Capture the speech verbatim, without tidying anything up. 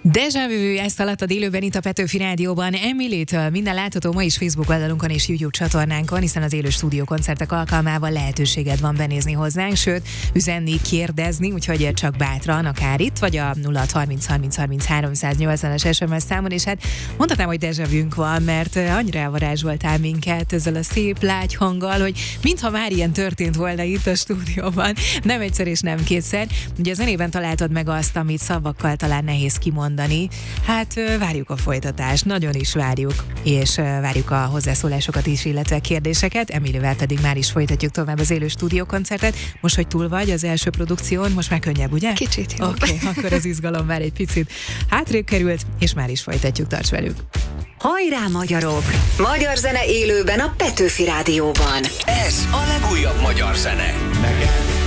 Déjà vu, ezt alatt élőben itt a Petőfi Rádióban Emilytől. Minden látható ma is Facebook oldalunkon és YouTube csatornánkon, hiszen az élő stúdiókoncertek alkalmával lehetőséged van benézni hozzánk, sőt, üzenni, kérdezni, úgyhogy csak bátran, akár itt, vagy a nulla harminc harminc harminc háromszáznyolcvanas es em es számon, és hát mondhatnám, hogy déjà vu-nk van, mert annyira elvarázsoltál minket ezzel a szép lágy hanggal, hogy mintha már ilyen történt volna itt a stúdióban, nem egyszer és nem kétszer. Ugye a zenében találtad meg azt, amit szavakkal talán nehéz kimondani. Hát várjuk a folytatást, nagyon is várjuk, és várjuk a hozzászólásokat is, illetve kérdéseket. Emilyvel pedig már is folytatjuk tovább az élő stúdiókoncertet. Most, hogy túl vagy az első produkción, most már könnyebb, ugye? Kicsit jobb. Oké, okay, akkor az izgalom már egy picit hátrébb került, és már is folytatjuk, tarts velük. Hajrá, magyarok! Magyar zene élőben a Petőfi Rádióban. Ez a legújabb magyar zene. Neked